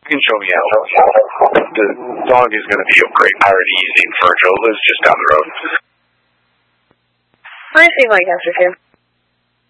You can show me out. The dog is going to be a great pirate easing. Virgil lives just down the road. I see Lancaster too.